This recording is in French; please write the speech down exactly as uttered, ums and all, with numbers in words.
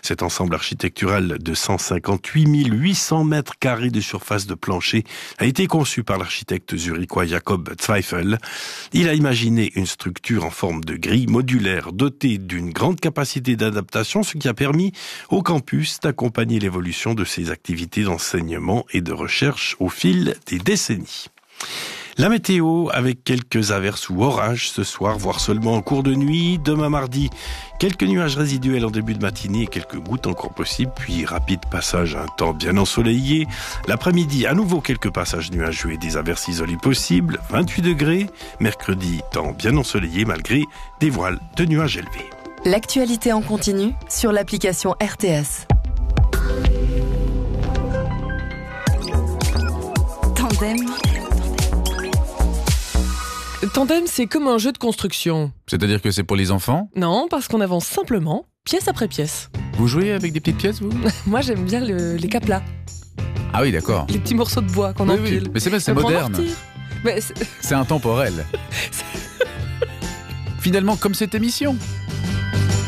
Cet ensemble architectural de cent cinquante-huit mille huit cents mètres carrés de surface de plancher a été conçu par l'architecte zurichois Jakob Zweifel. Il a imaginé une structure en forme de grille modulaire dotée d'une grande capacité d'adaptation, ce qui a permis au campus d'accompagner l'évolution de ses activités d'enseignement et de recherche au fil des décennies. La météo avec quelques averses ou orages ce soir, voire seulement en cours de nuit. Demain mardi, quelques nuages résiduels en début de matinée et quelques gouttes encore possibles, puis rapide passage à un temps bien ensoleillé. L'après-midi, à nouveau quelques passages nuageux et des averses isolées possibles. vingt-huit degrés. Mercredi, temps bien ensoleillé malgré des voiles de nuages élevés. L'actualité en continu sur l'application R T S. Tandem. Tandem, c'est comme un jeu de construction. C'est-à-dire que c'est pour les enfants ? Non, parce qu'on avance simplement, pièce après pièce. Vous jouez avec des petites pièces, vous ? Moi, j'aime bien le, les caplas. Ah oui, d'accord. Les petits morceaux de bois qu'on oui, empile. Oui. Mais c'est vrai, c'est Pour moderne. Mais c'est... c'est intemporel. Finalement, comme cette émission.